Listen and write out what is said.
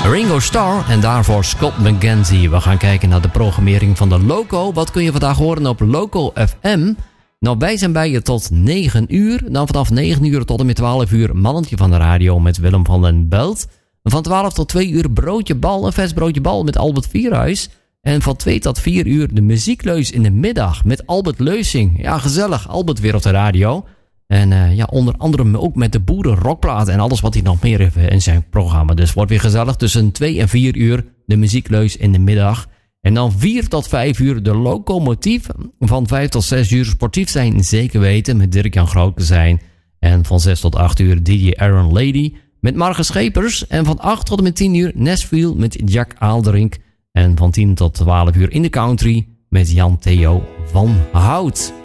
Ringo Starr en daarvoor Scott McKenzie. We gaan kijken naar de programmering van de Loco. Wat kun je vandaag horen op Loco FM? Nou, wij zijn bij je tot 9 uur. Dan vanaf 9 uur tot en met 12 uur Mannetje van de Radio met Willem van den Belt. Van 12 tot 2 uur Broodje Bal, een vers Broodje Bal met Albert Vierhuis. En van 2 tot 4 uur de Muziekleus in de middag met Albert Leusing. Ja, gezellig. Albert weer op de radio. En onder andere ook met de Boeren Rockplaat en alles wat hij nog meer heeft in zijn programma. Dus wordt weer gezellig tussen 2 en 4 uur de Muziekleus in de middag. En dan 4 tot 5 uur de Locomotief. Van 5 tot 6 uur sportief zijn zeker weten met Dirk-Jan Groot zijn. En van 6 tot 8 uur DJ Aaron Lady met Marge Schepers. En van 8 tot en met 10 uur Nashville met Jack Aalderink. En van 10 tot 12 uur in de country met Jan Theo van Hout.